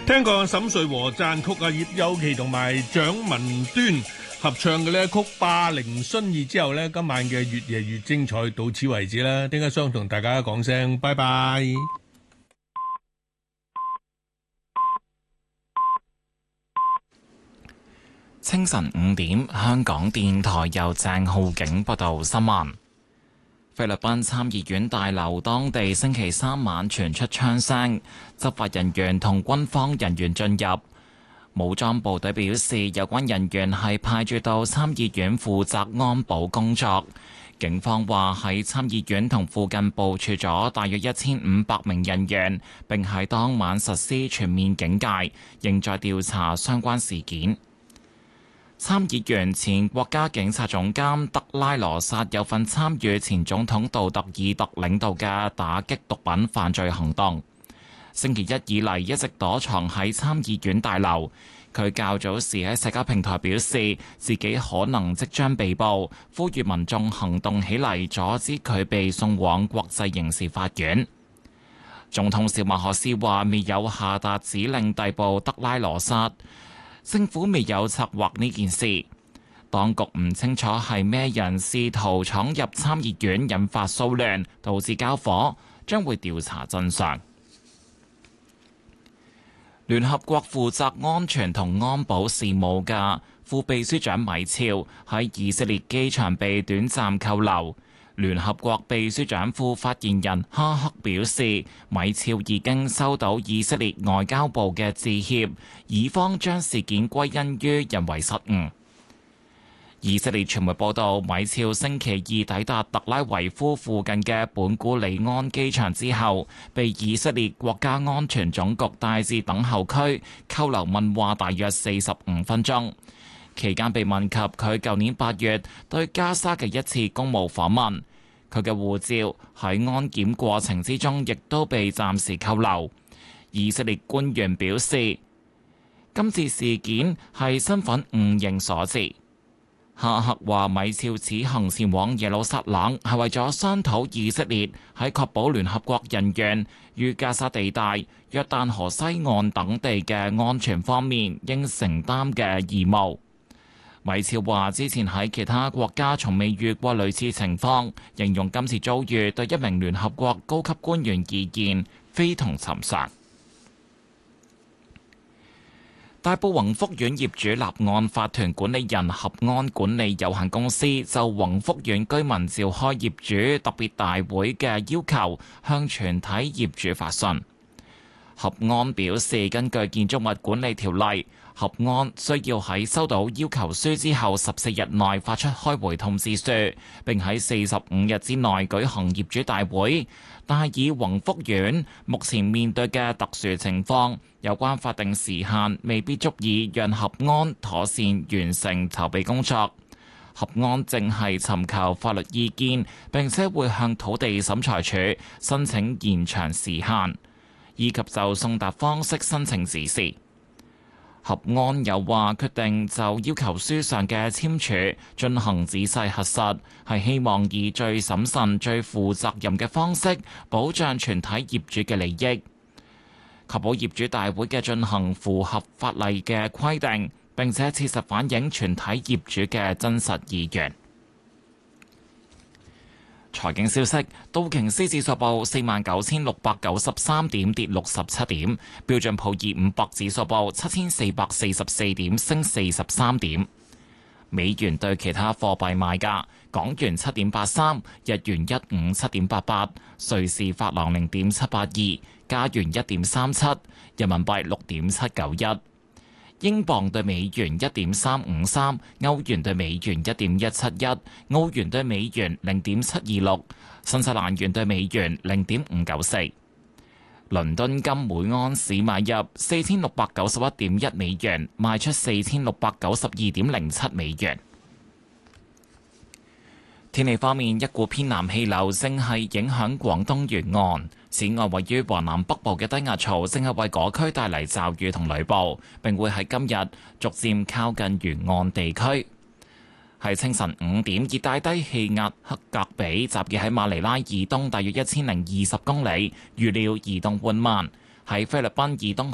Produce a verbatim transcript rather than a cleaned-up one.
聽過沈瑞和讚曲啊，葉幼琪同埋蔣文端合唱嘅呢曲《霸凌殉意》之後呢，今晚嘅越夜越精彩，到此為止啦。丁家雙同大家講聲拜拜。 清晨五點，香港電台由鄭浩景報道新聞。菲律賓參議院大樓當地星期三晚傳出槍聲，執法人員同軍方人員進入。武裝部隊表示，有關人員係派駐到參議院負責安保工作。警方話喺參議院同附近部署咗大約一千五百名人員，並喺當晚實施全面警戒，仍在調查相關事件。參議員前國家警察總監德拉羅薩有份參與前總統杜特爾特領導嘅打擊毒品犯罪行動。星期一以嚟一直躲藏喺參議院大樓。佢較早時喺社交平台表示自己可能即將被捕，呼籲民眾行動起嚟，阻止佢被送往國際刑事法院。總統小馬可斯話未有下達指令逮捕德拉羅薩。政府未有策劃呢件事，當局唔清楚係咩人試圖闖入參議院引發騷亂，導致交火，將會調查真相。聯合國負責安全同安保事務嘅副秘書長米肖喺以色列機場被短暫扣留。聯合國秘書長副發言人哈克表示，米肖已經收到以色列外交部嘅致歉，以方將事件歸因於人為失誤。以色列傳媒報道，米肖星期二抵達特拉維夫附近嘅本古里安機場之後，被以色列國家安全總局帶至等候區扣留問話大約四十五分鐘。期間被問及佢舊年八月對加沙嘅一次公務訪問，佢嘅護照喺安檢過程之中亦都被暫時扣留。以色列官員表示，今次事件係身份誤認所致。哈克話，米肖此行前往耶路撒冷係為咗商討以色列喺確保聯合國人員於加沙地帶、約旦河西岸等地嘅安全方面應承擔嘅義務。米肖話：之前喺其他國家從未遇過類似情況，形容今次遭遇對一名聯合國高級官員而言非同尋常。大埔宏福苑業主立案法團管理人合安管理有限公司就宏福苑居民召開業主特別大會嘅要求，向全體業主發信。合安表示，根據建築物管理條例，合安需要喺收到要求書之後十四日內發出開回通知書，並喺四十五日之內舉行業主大會。但係以宏福苑目前面對嘅特殊情況，有關法定時限未必足以讓合安妥善完成籌備工作。合安正係尋求法律意見，並且會向土地審裁處申請延長時限，以及就送達方式申請指示。合安又話決定就要求書上嘅簽署進行仔細核實，係希望以最審慎、最負責任嘅方式保障全體業主嘅利益，確保業主大會嘅進行符合法例嘅規定，並且切實反映全體業主嘅真實意願。財經消息：道瓊斯指數報四萬九千六百九十三點，跌六十七點；標準普爾五百指數報七千四百四十四點，升四十三點。美元對其他貨幣賣價：港元七點八三，日元一五七點八八，瑞士法郎零點七八二，加元一點三七，人民幣六點七九一。英鎊對美元一點三五三，歐元對美元一點一七一，澳元對美元零點七二六，新西蘭元對美元零點五九四。倫敦金每盎司買入四千六百九十一點一美元，賣出四千六百九十二點零七美元。天氣方面，一股偏南氣流正係影響廣東沿岸。此外，位於華南北部嘅低壓槽正係為嗰區帶嚟驟雨同雷暴，並會喺今日逐漸靠近沿岸地區。喺清晨五點，熱帶低氣壓克格比集結喺馬尼拉以東大約一千零二十公里，預料移動緩慢，喺菲律賓以東